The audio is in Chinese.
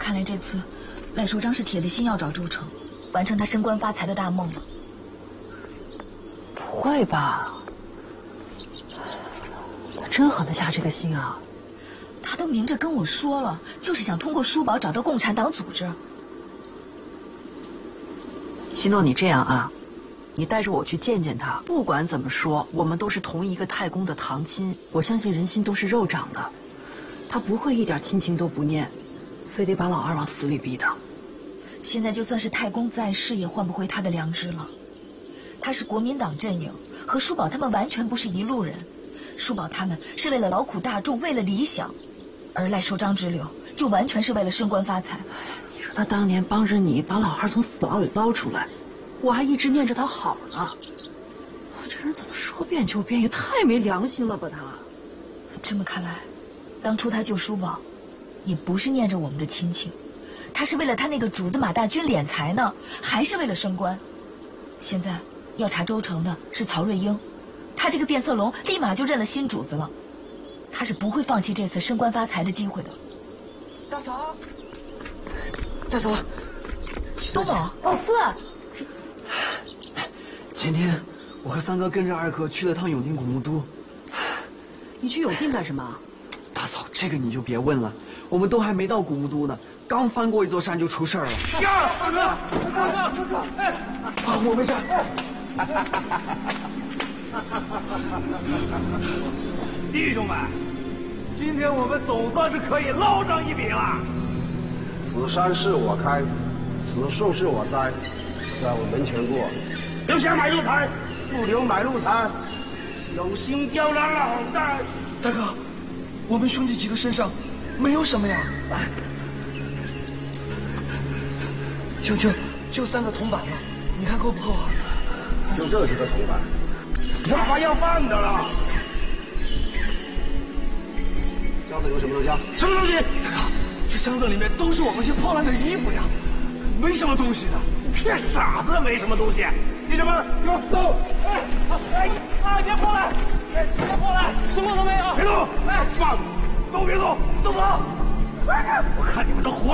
看来这次赖首章是铁了心要找周成，完成他升官发财的大梦了。 不会吧？他真狠得下这个心啊！ 他都明着跟我说了，就是想通过叔宝找到共产党组织。 希诺，你这样啊，你带着我去见见他。不管怎么说，我们都是同一个太公的堂亲，我相信人心都是肉长的，他不会一点亲情都不念，非得把老二往死里逼的。 现在就算是太公在世，也换不回他的良知了。他是国民党阵营，和叔宝他们完全不是一路人。叔宝他们是为了劳苦大众，为了理想，而赖首章之流就完全是为了升官发财。 你说他当年帮着你把老二从死牢里捞出来，我还一直念着他好呢。这人怎么说变就变，也太没良心了吧他！ 这么看来，当初他救叔宝，也不是念着我们的亲情，他是为了他那个主子马大军敛财呢，还是为了升官？现在要查周成的是曹瑞英，他这个变色龙立马就认了新主子了，他是不会放弃这次升官发财的机会的。 大嫂，大嫂， 东宝，老四， 前天我和三哥跟着二哥去了趟永定古墓都。 你去永定干什么？ 大嫂，这个你就别问了，我们都还没到古墓都呢，刚翻过一座山就出事儿了。 呀，二哥，哎， 啊，我没事。 弟兄们，今天我们总算是可以捞上一笔了。 此山是我开，此树是我栽，在我门前过， 留下买路财， 不留买路财。 有心雕了脑袋。 大哥，我们兄弟几个身上没有什么呀。就3个铜板了，你看够不够啊？ 就这几个铜板， 爸爸要饭的了。 箱子有什么东西啊？ 什么东西？ 大哥，这箱子里面都是我们些破烂的衣服呀，没什么东西的。 骗傻子，没什么东西。弟兄们，给我走！别过来！别过来！什么都没有！别动！放！都别动！动手！我看你们都活